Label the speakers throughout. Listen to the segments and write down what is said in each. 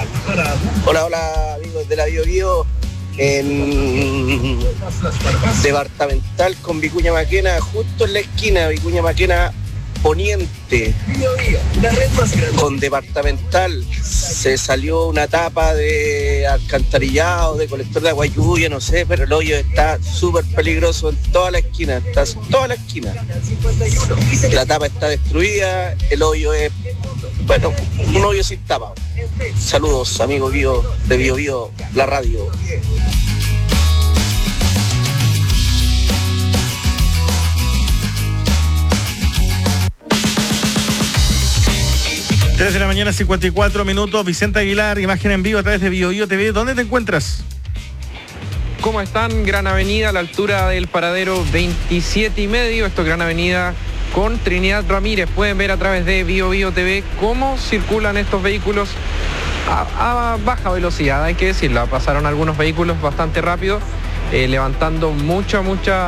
Speaker 1: Hola amigos de la Bio en Departamental con Vicuña Maquena, justo en la esquina, Vicuña Maquena Poniente, con Departamental. Se salió una tapa de alcantarillado, de colector de agua lluvia, no sé, pero el hoyo está súper peligroso en toda la esquina, La tapa está destruida, el hoyo es, bueno, un hoyo sin tapa. Saludos, amigos Bio de Bio, la radio.
Speaker 2: 3 de la mañana, 54 minutos. Vicente Aguilar, imagen en vivo a través de Bio TV. ¿Dónde te encuentras?
Speaker 3: ¿Cómo están? Gran Avenida, a la altura del paradero 27,5. Esto es Gran Avenida con Trinidad Ramírez. Pueden ver a través de Bio TV cómo circulan estos vehículos a baja velocidad, hay que decirlo. Pasaron algunos vehículos bastante rápido, levantando mucha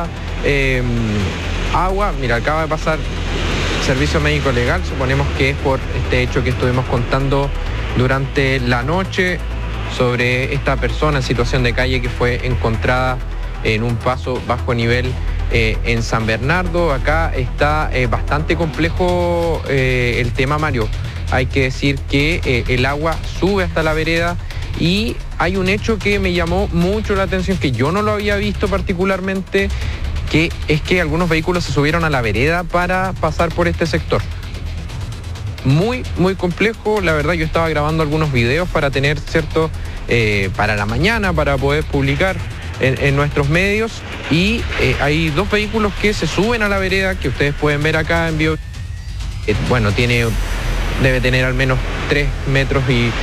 Speaker 3: agua. Mira, acaba de pasar servicio médico legal, suponemos que es por este hecho que estuvimos contando durante la noche sobre esta persona en situación de calle que fue encontrada en un paso bajo nivel en San Bernardo. Acá está bastante complejo el tema, Mario. Hay que decir que el agua sube hasta la vereda y hay un hecho que me llamó mucho la atención, que yo no lo había visto particularmente, que es que algunos vehículos se subieron a la vereda para pasar por este sector. Muy complejo, la verdad. Yo estaba grabando algunos videos para tener para la mañana, para poder publicar en nuestros medios, y hay dos vehículos que se suben a la vereda, que ustedes pueden ver acá en Bio. Bueno, debe tener al menos 3 metros y